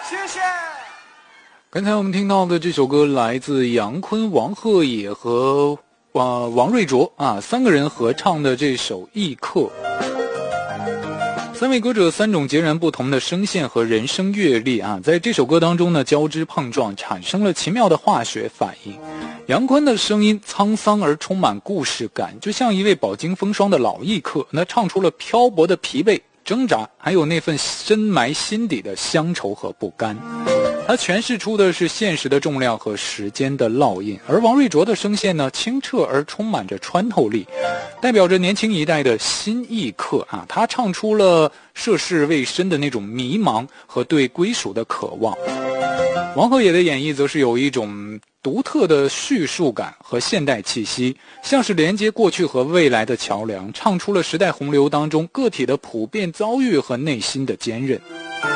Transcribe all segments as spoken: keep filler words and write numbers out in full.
谢谢。 刚才我们听到的这首歌来自杨坤、王鹤野和呃王瑞卓啊三个人合唱的这首《异客》。三位歌者三种截然不同的声线和人生阅历啊，在这首歌当中呢交织碰撞，产生了奇妙的化学反应。杨坤的声音沧桑而充满故事感，就像一位饱经风霜的老异客，那唱出了漂泊的疲惫、挣扎，还有那份深埋心底的乡愁和不甘。他诠释出的是现实的重量和时间的烙印，而王瑞卓的声线呢，清澈而充满着穿透力，代表着年轻一代的新异客啊。他唱出了涉世未深的那种迷茫和对归属的渴望。王鹤野的演绎则是有一种独特的叙述感和现代气息，像是连接过去和未来的桥梁，唱出了时代洪流当中个体的普遍遭遇和内心的坚韧。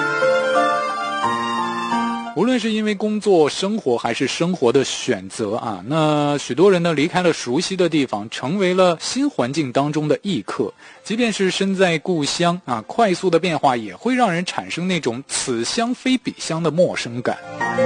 无论是因为工作、生活还是生活的选择啊，那许多人呢离开了熟悉的地方，成为了新环境当中的异客。即便是身在故乡啊，快速的变化也会让人产生那种此乡非彼乡的陌生感。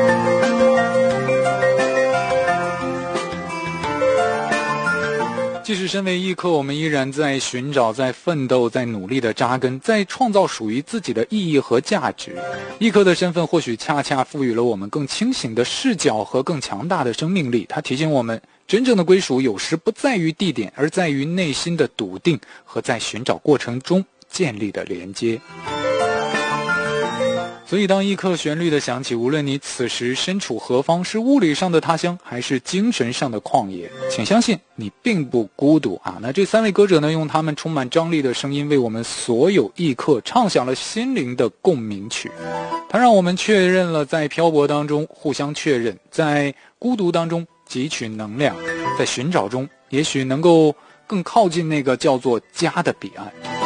即使身为异客，我们依然在寻找、在奋斗、在努力的扎根，在创造属于自己的意义和价值。异客的身份或许恰恰赋予了我们更清醒的视角和更强大的生命力。它提醒我们，真正的归属有时不在于地点，而在于内心的笃定和在寻找过程中建立的连接。所以当异客旋律的响起，无论你此时身处何方，是物理上的他乡还是精神上的旷野，请相信你并不孤独啊！那这三位歌者呢，用他们充满张力的声音为我们所有异客唱响了心灵的共鸣曲。它让我们确认了在漂泊当中互相确认，在孤独当中汲取能量，在寻找中也许能够更靠近那个叫做家的彼岸。